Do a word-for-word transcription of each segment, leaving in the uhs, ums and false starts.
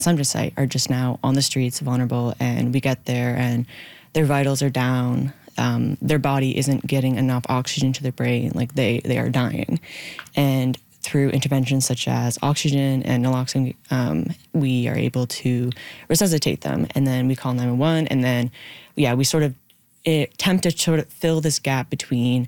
Sumter site are just now on the streets, vulnerable, and we get there and their vitals are down. Um, their body isn't getting enough oxygen to their brain, like they, they are dying. And through interventions such as oxygen and naloxone, um, we are able to resuscitate them. And then we call nine one one, and then, yeah, we sort of attempt to sort of fill this gap between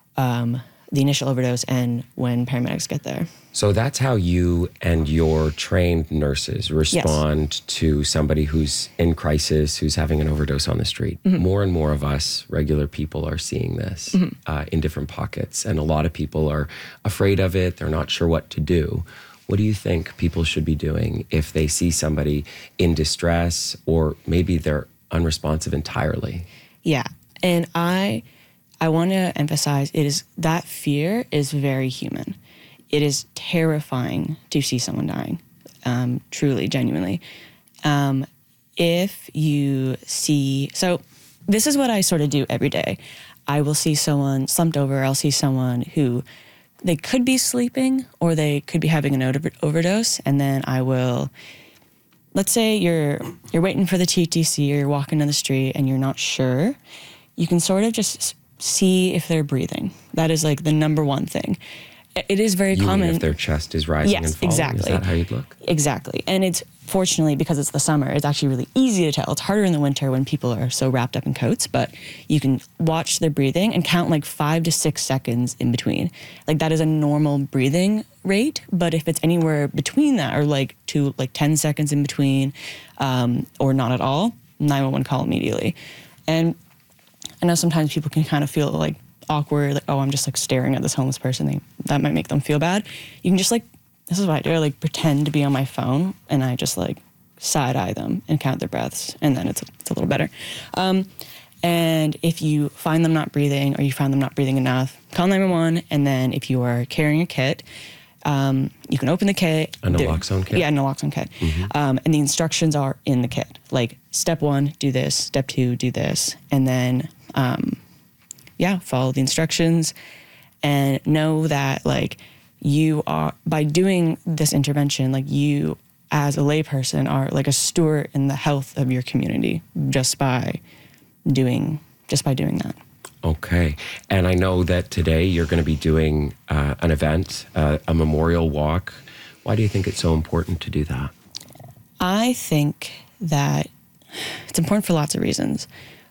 um, the initial overdose and when paramedics get there. So that's how you and your trained nurses respond yes. to somebody who's in crisis, who's having an overdose on the street. Mm-hmm. More and more of us, regular people, are seeing this mm-hmm. uh, in different pockets. And a lot of people are afraid of it. They're not sure what to do. What do you think people should be doing if they see somebody in distress, or maybe they're unresponsive entirely? Yeah. And I, I want to emphasize it is that fear is very human. It is terrifying to see someone dying, um, truly, genuinely. Um, if you see, so this is what I sort of do every day. I will see someone slumped over. I'll see someone who they could be sleeping or they could be having an over- overdose. And then I will, let's say you're you're waiting for the T T C or you're walking down the street and you're not sure. You can sort of just see if they're breathing. That is like the number one thing. It is very you common. Mean if their chest is rising yes, and falling? Exactly. Is that how you'd look? Exactly. And it's fortunately, because it's the summer, it's actually really easy to tell. It's harder in the winter when people are so wrapped up in coats, but you can watch their breathing and count like five to six seconds in between. Like that is a normal breathing rate, but if it's anywhere between that or like to like ten seconds in between um, or not at all, nine one one call immediately. And I know sometimes people can kind of feel like awkward, like, oh, I'm just like staring at this homeless person. They, that might make them feel bad. You can just like, this is what I do, I like pretend to be on my phone and I just like side eye them and count their breaths, and then it's, it's a little better. Um, and if you find them not breathing or you find them not breathing enough, call nine one one, and then if you are carrying a kit, um, you can open the kit. A naloxone kit? Yeah, a naloxone kit. Mm-hmm. Um, and the instructions are in the kit. Like step one, do this, step two, do this, and then um, yeah, follow the instructions and know that like you are, by doing this intervention, like you as a layperson are like a steward in the health of your community just by doing, just by doing that. Okay. And I know that today you're going to be doing uh, an event, uh, a memorial walk. Why do you think it's so important to do that? I think that it's important for lots of reasons.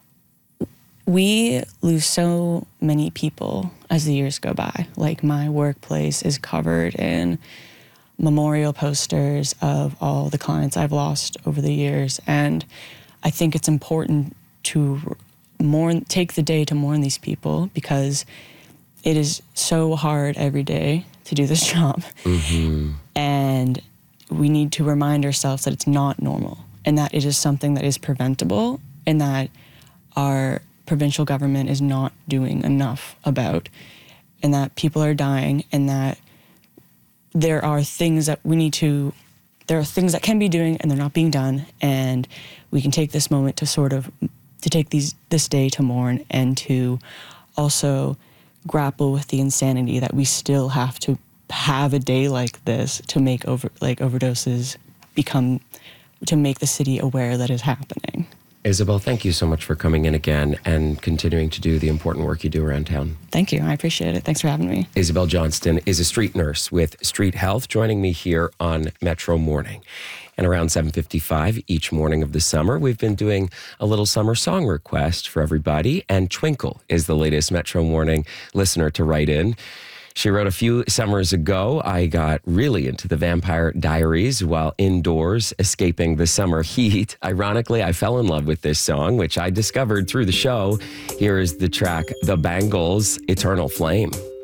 We lose so many people as the years go by. Like my workplace is covered in memorial posters of all the clients I've lost over the years. And I think it's important to mourn, take the day to mourn these people, because it is so hard every day to do this job. Mm-hmm. And we need to remind ourselves that it's not normal and that it is something that is preventable and that our provincial government is not doing enough about, and that people are dying, and that there are things that we need to, there are things that can be doing and they're not being done, and we can take this moment to sort of, to take these this day to mourn and to also grapple with the insanity that we still have to have a day like this to make over like overdoses become, to make the city aware that is happening. Isabel, thank you so much for coming in again and continuing to do the important work you do around town. Thank you. I appreciate it. Thanks for having me. Isabel Johnston is a street nurse with Street Health, joining me here on Metro Morning. And around seven fifty-five each morning of the summer, we've been doing a little summer song request for everybody. And Twinkle is the latest Metro Morning listener to write in. She wrote, a few summers ago, I got really into the Vampire Diaries while indoors escaping the summer heat. Ironically, I fell in love with this song, which I discovered through the show. Here is the track, The Bangles' Eternal Flame.